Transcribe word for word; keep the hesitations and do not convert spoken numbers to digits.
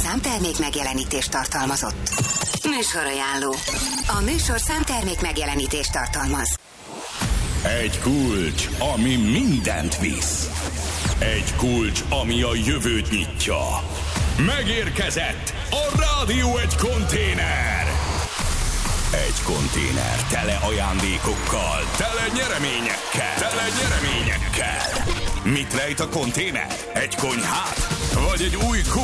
számtermék megjelenítést tartalmazott. Műsorajánló. A műsorszám termék megjelenítést tartalmaz. Egy kulcs, ami mindent visz. Egy kulcs, ami a jövőt nyitja. Megérkezett a Rádió Egy konténer. Egy konténer tele ajándékokkal, tele nyereményekkel, tele nyereményekkel. Mit rejt a konténer? Egy konyhát? Vagy egy új